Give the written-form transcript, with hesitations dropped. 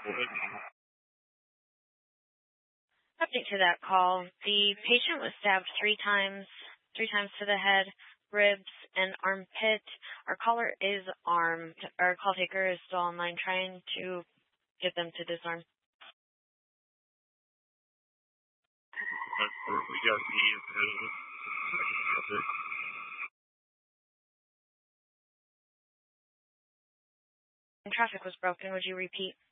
Update to that call. The patient was stabbed three times to the head, ribs, and armpit. Our caller is armed. Our call taker is still online trying to get them to disarm. Traffic was broken. Would you repeat?